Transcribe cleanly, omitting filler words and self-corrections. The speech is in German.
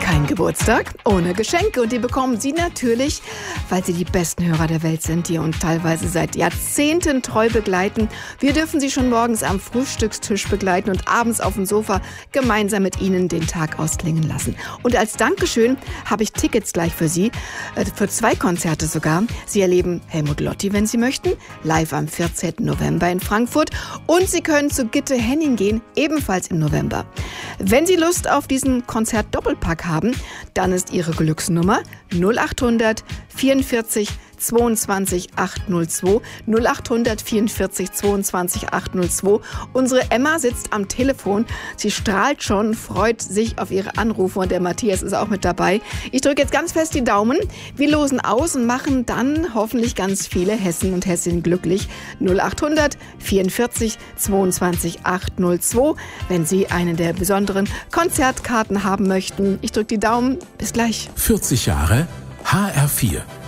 Kein Geburtstag ohne Geschenke, und die bekommen Sie natürlich, weil Sie die besten Hörer der Welt sind, die uns teilweise seit Jahrzehnten treu begleiten. Wir dürfen Sie schon morgens am Frühstückstisch begleiten und abends auf dem Sofa gemeinsam mit Ihnen den Tag ausklingen lassen. Und als Dankeschön habe ich Tickets gleich für Sie, für 2 Konzerte sogar. Sie erleben Helmut Lotti, wenn Sie möchten, live am 14. November in Frankfurt, und Sie können zu Gitte Henning gehen, ebenfalls im November. Wenn Sie Lust auf diesen Konzert-Doppelpack haben, dann ist Ihre Glücksnummer 0800 44 22 802, 0800 44 22 802. Unsere Emma sitzt am Telefon. Sie strahlt schon, freut sich auf ihre Anrufe, und der Matthias ist auch mit dabei. Ich drücke jetzt ganz fest die Daumen. Wir losen aus und machen dann hoffentlich ganz viele Hessen und Hessinnen glücklich. 0800 44 22 802, wenn Sie eine der besonderen Konzertkarten haben möchten. Ich drücke die Daumen. Bis gleich. 40 Jahre HR4.